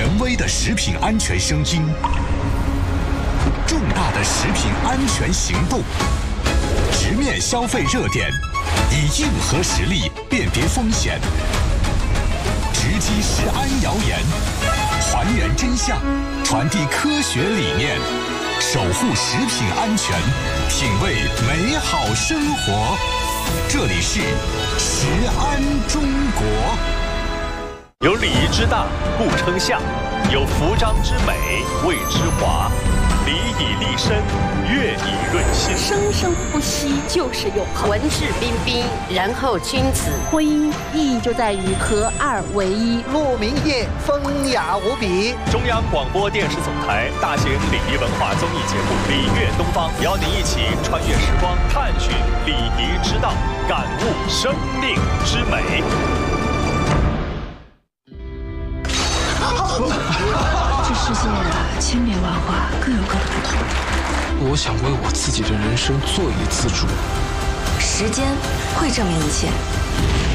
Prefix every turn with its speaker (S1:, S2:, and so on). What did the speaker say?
S1: 权威的食品安全声音，重大的食品安全行动，直面消费热点，以硬核实力辨别风险，直击食安谣言，还原真相，传递科学理念，守护食品安全，品味美好生活。这里是食安中国。
S2: 有礼仪之大，故称象；有服装之美，谓之华。礼以立身，乐以润心。
S3: 生生不息就是永恒。
S4: 文质彬彬，然后君子。
S3: 婚姻意义就在于合二为一。
S5: 鹿鸣夜，风雅无比。
S2: 中央广播电视总台大型礼仪文化综艺节目《礼乐东方》，邀您一起穿越时光，探寻礼仪之道，感悟生命之美。
S6: 这世界千变万化，各有各的不同。
S7: 我想为我自己的人生做一次主。
S6: 时间会证明一切。